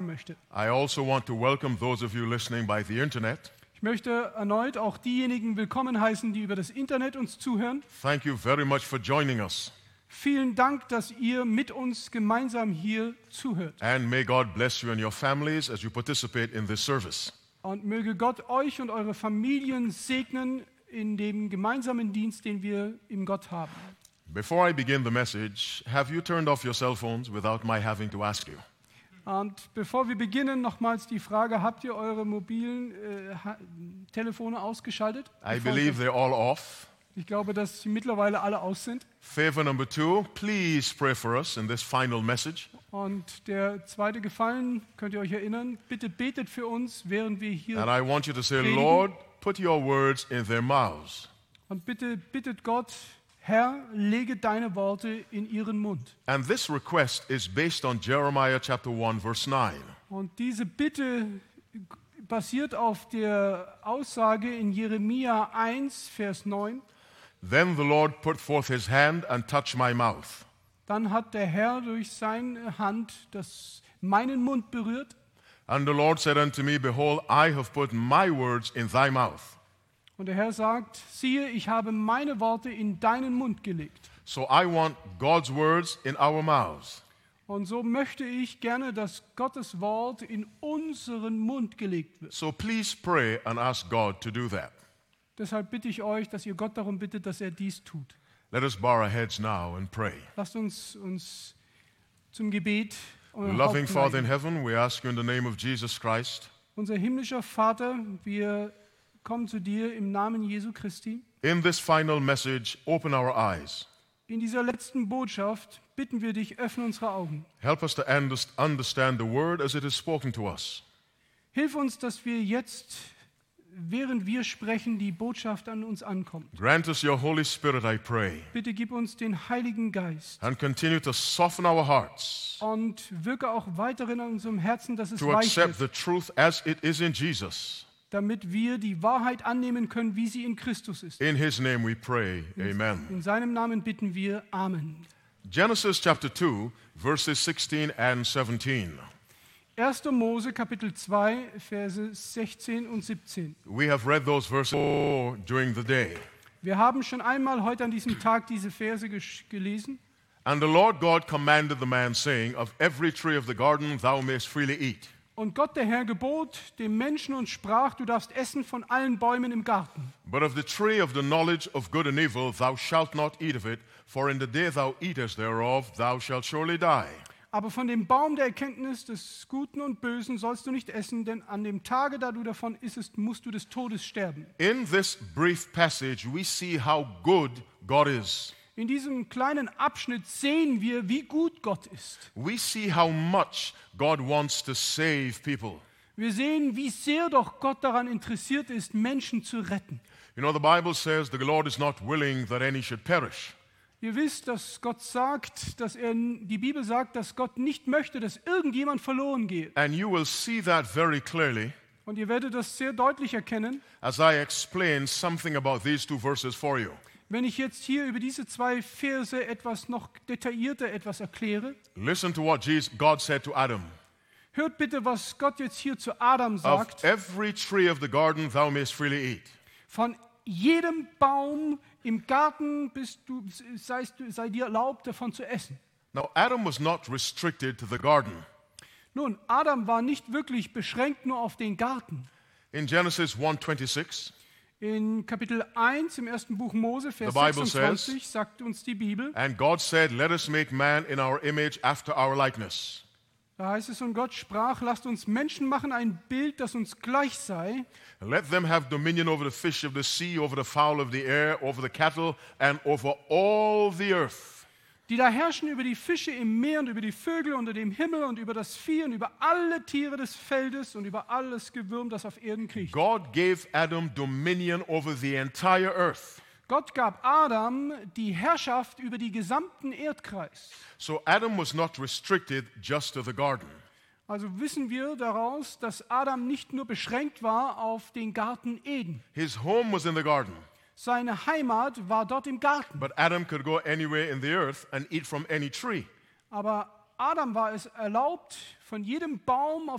möchte. I also want to welcome those of you listening by the internet. Ich möchte erneut auch diejenigen willkommen heißen, die über das Internet uns zuhören. Thank you very much for joining us. Vielen Dank, dass ihr mit uns gemeinsam hier zuhört. And may God bless you and your families as you participate in this service. Und möge Gott euch und eure Familien segnen in dem gemeinsamen Dienst, den wir in Gott haben. Before I begin the message, have you turned off your cell phones without my having to ask you? Und bevor wir beginnen, nochmals die Frage, habt ihr eure mobilen Telefone ausgeschaltet? I believe they're all off. Ich glaube, dass sie mittlerweile alle aus sind. Favor number 2, please pray for us in this final message. Und der zweite Gefallen, könnt ihr euch erinnern, bitte betet für uns, während wir hier And I want you to say, predigen. Lord, put your words in their mouths. Und bitte bittet Gott, Herr, lege deine Worte in ihren Mund. And this request is based on Jeremiah chapter 1, verse 9. Und diese Bitte basiert auf der Aussage in Jeremia 1, Vers 9. Then the Lord put forth his hand and touched my mouth. Dann hat der Herr durch seine Hand meinen Mund berührt. And the Lord said unto me, Behold, I have put my words in thy mouth. Und der Herr sagt, siehe, ich habe meine Worte in deinen Mund gelegt. So I want God's words in our mouths. Und so möchte ich gerne, dass Gottes Wort in unseren Mund gelegt wird. So please pray and ask God to do that. Deshalb bitte ich euch, dass ihr Gott darum bittet, dass er dies tut. Let us bow our heads now and pray. Lasst uns zum Gebet Loving Father in neigen. heaven, we ask you in the name of Jesus Christ, Unser himmlischer Vater, wir kommen zu dir im Namen Jesu Christi. in this final message, open our eyes. In dieser letzten Botschaft bitten wir dich, öffne unsere Augen. Help us to understand the word as it is spoken to us. Hilf uns, dass wir jetzt, während wir sprechen, die Botschaft an uns ankommt. Grant us your Holy Spirit, I pray, Bitte gib uns den Heiligen Geist and continue to soften our hearts und wirke auch weiterhin an unserem Herzen, dass es to weich accept wird, the truth as it is in Jesus. damit wir die Wahrheit annehmen können, wie sie in Christus ist. In his name we pray, amen. In seinem Namen bitten wir. Amen. Genesis chapter 2, verses 16 and 17. 1. Mose, Kapitel 2, Verse 16 und 17. We have read those verses during the day. Wir haben schon einmal heute an diesem Tag diese Verse gelesen. And the Lord God commanded the man, saying, Of every tree of the garden thou mayest freely eat. Und Gott, der Herr, gebot dem Menschen und sprach, du darfst essen von allen Bäumen im Garten. But of the tree of the knowledge of good and evil thou shalt not eat of it, for in the day thou eatest thereof thou shalt surely die. Aber von dem Baum der Erkenntnis des Guten und Bösen sollst du nicht essen, denn an dem Tage, da du davon issest, musst du des Todes sterben. In this brief passage we see how good God is. In diesem kleinen Abschnitt sehen wir, wie gut Gott ist. We see how much God wants to save people. Wir sehen, wie sehr doch Gott daran interessiert ist, Menschen zu retten. You know, the Bible says the Lord is not willing that any should perish. Ihr wisst, dass Gott sagt, die Bibel sagt, dass Gott nicht möchte, dass irgendjemand verloren geht. And you will see that very clearly Und ihr werdet das sehr deutlich erkennen, as I explain something about these two verses for you. wenn ich jetzt hier über diese zwei Verse etwas noch detaillierter erkläre. Listen to what God said to Adam. Hört bitte, was Gott jetzt hier zu Adam Of sagt. every tree of the garden thou mayest freely eat. Von jedem Baum im Garten sei dir erlaubt, davon zu essen. Now, Adam was not restricted to the garden. Nun, Adam war nicht wirklich beschränkt nur auf den Garten. In Genesis 1:26, In Kapitel 1 im ersten Buch Mose, Vers The Bible 26, sagt uns die Bibel, and God said, Let us make man in our image after our likeness. da heißt es, und Gott sprach, lasst uns Menschen machen, ein Bild, das uns gleich sei, And let them have dominion over the fish of the sea, over the fowl of the air, over the cattle, and over all the earth. die da herrschen über die Fische im Meer und über die Vögel unter dem Himmel und über das Vieh und über alle Tiere des Feldes und über alles Gewürm, das auf Erden kriecht. God gave Adam dominion over the entire earth. Gott gab Adam die Herrschaft über die gesamten Erdkreis. So Adam was not restricted just to the garden. Also wissen wir daraus, dass Adam nicht nur beschränkt war auf den Garten Eden. His home was in the garden, Seine Heimat war dort im Garten. but Adam could go anywhere in the earth and eat from any tree. Aber Adam war es erlaubt, von jedem Baum auf